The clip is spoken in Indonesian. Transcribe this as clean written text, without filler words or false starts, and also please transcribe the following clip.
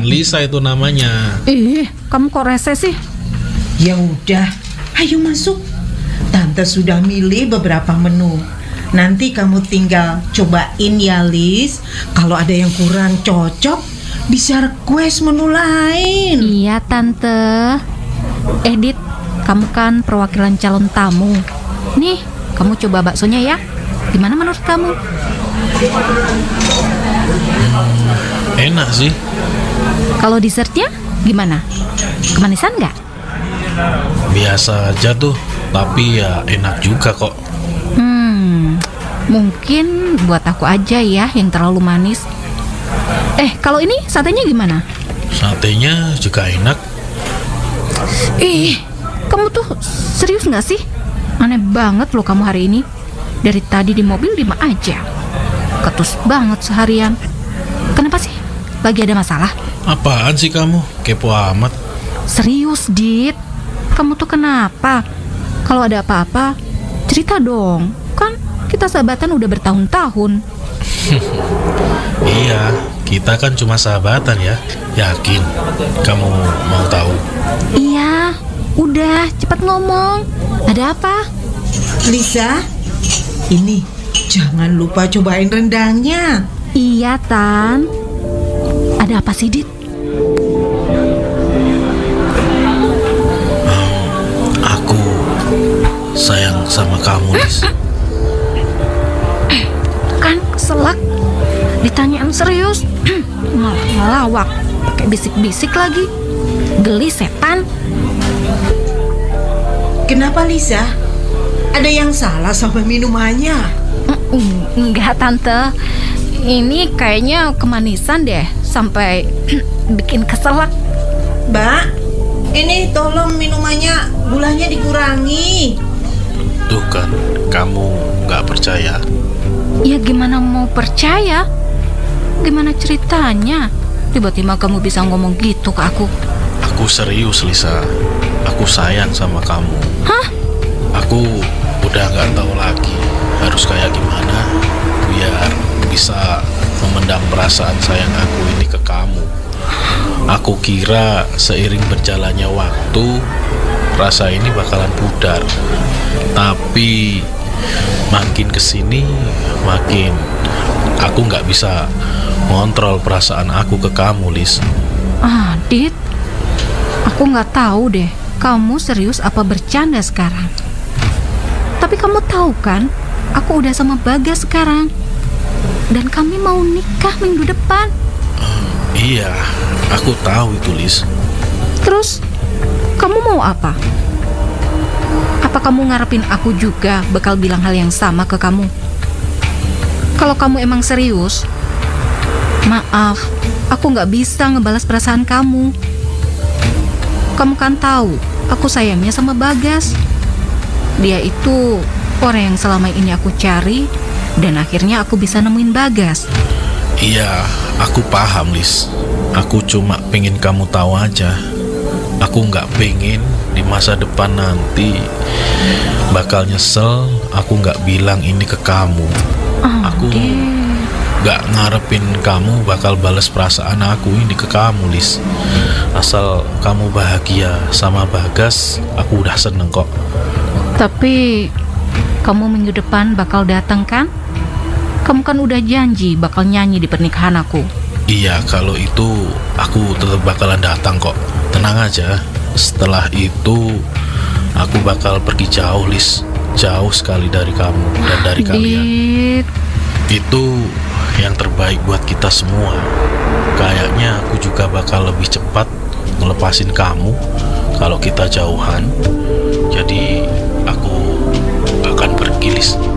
Lisa itu namanya. Kamu kok rese sih? Ya udah, ayo masuk. Tante sudah milih beberapa menu. Nanti kamu tinggal cobain ya, Lis. Kalau ada yang kurang cocok, bisa request menu lain. Iya, Tante. Dit, kamu kan perwakilan calon tamu. Nih, kamu coba baksonya ya. Gimana menurut kamu? Enak sih. Kalau dessertnya gimana? Kemanisan nggak? Biasa aja tuh, tapi ya enak juga kok. Mungkin buat aku aja ya yang terlalu manis. Kalau ini satenya gimana? Satenya juga enak. Kamu tuh serius nggak sih? Aneh banget loh kamu hari ini. Dari tadi di mobil diem aja. Ketus banget seharian. Kenapa sih? Lagi ada masalah? Apaan sih kamu? Kepo amat. Serius, Dit. Kamu tuh kenapa? Kalau ada apa-apa, cerita dong. Kan kita sahabatan udah bertahun-tahun. Iya, kita kan cuma sahabatan ya. Yakin kamu mau tahu? Iya, udah cepat ngomong. Ada apa? Lisa, ini jangan lupa cobain rendangnya. Iya, Tan. Ada apa sih, Dit? Aku sayang sama kamu, Lis. Kan keselak. Ditanyaan serius, malah ngelawak. Pakai bisik-bisik lagi. Geli setan. Kenapa, Lisa? Ada yang salah sama minumannya? Enggak, Tante. Ini kayaknya kemanisan deh. Sampai bikin keselak. Mbak, ini tolong minumannya gulanya dikurangi. Tuh kan, kamu gak percaya. Ya gimana mau percaya? Gimana ceritanya? Tiba-tiba kamu bisa ngomong gitu ke aku. Aku serius, Lisa. Aku sayang sama kamu. Hah? Aku udah gak tahu lagi harus kayak gimana biar bisa memendam perasaan sayang aku ini ke kamu. Aku kira seiring berjalannya waktu rasa ini bakalan pudar. Tapi makin kesini makin aku gak bisa ngontrol perasaan aku ke kamu, Lis. Dit, aku gak tahu deh kamu serius apa bercanda sekarang. Tapi kamu tahu kan, aku udah sama Bagas sekarang. Dan kami mau nikah minggu depan. Iya, aku tahu itu, Lis. Terus, kamu mau apa? Apa kamu ngarepin aku juga bakal bilang hal yang sama ke kamu? Kalau kamu emang serius, maaf, aku gak bisa ngebalas perasaan kamu. Kamu kan tahu, aku sayangnya sama Bagas. Dia itu orang yang selama ini aku cari, dan akhirnya aku bisa nemuin Bagas. Iya, aku paham, Lis. Aku cuma pengen kamu tahu aja. Aku nggak pengen di masa depan nanti bakal nyesel aku nggak bilang ini ke kamu. Aku nggak ngarepin kamu bakal balas perasaan aku ini ke kamu, Lis. Asal kamu bahagia sama Bagas, aku udah seneng kok. Tapi kamu minggu depan bakal datang kan? Kamu kan udah janji bakal nyanyi di pernikahan aku. Iya, kalau itu aku tetap bakalan datang kok. Tenang aja. Setelah itu aku bakal pergi jauh, Lis. Jauh sekali dari kamu dan dari kalian. Itu yang terbaik buat kita semua. Kayaknya aku juga bakal lebih cepat ngelepasin kamu kalau kita jauhan. Jadi aku akan pergi, Lis.